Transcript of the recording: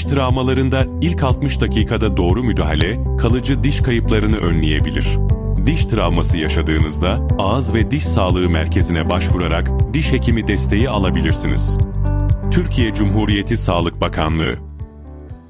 travmalarında ilk 60 dakikada doğru müdahale, kalıcı diş kayıplarını önleyebilir. Diş travması yaşadığınızda Ağız ve Diş Sağlığı Merkezi'ne başvurarak diş hekimi desteği alabilirsiniz. Türkiye Cumhuriyeti Sağlık Bakanlığı